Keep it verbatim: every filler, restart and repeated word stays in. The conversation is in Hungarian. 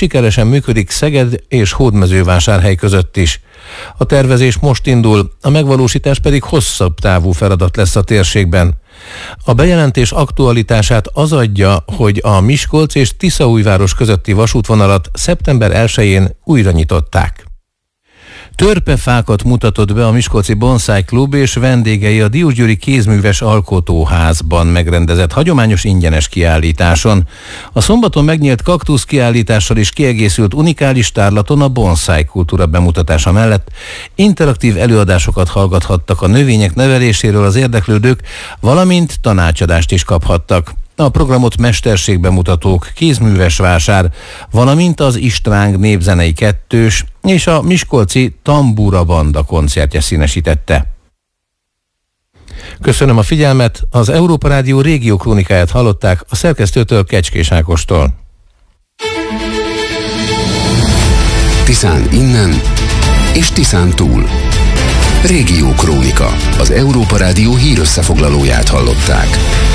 sikeresen működik Szeged és Hódmezővásárhely között is. A tervezés most indul, a megvalósítás pedig hosszabb távú feladat lesz a térségben. A bejelentés aktualitását az adja, hogy a Miskolc és Tiszaújváros közötti vasútvonalat szeptember elsején újra nyitották. Törpefákat mutatott be a Miskolci Bonsai Klub és vendégei a Diósgyőri Kézműves Alkotóházban megrendezett hagyományos ingyenes kiállításon. A szombaton megnyílt kaktusz kiállítással is kiegészült unikális tárlaton a bonsai kultúra bemutatása mellett interaktív előadásokat hallgathattak a növények neveléséről az érdeklődők, valamint tanácsadást is kaphattak. A programot mesterségbemutatók, kézműves vásár, valamint az Istvánk népzenei kettős és a miskolci Tambura Banda koncertje színesítette. Köszönöm a figyelmet, az Európa Rádió régió krónikáját hallották a szerkesztőtől, Kecskés Ákostól. Tiszán innen és Tiszán túl. Régió krónika, az Európa Rádió hírösszefoglalóját hallották.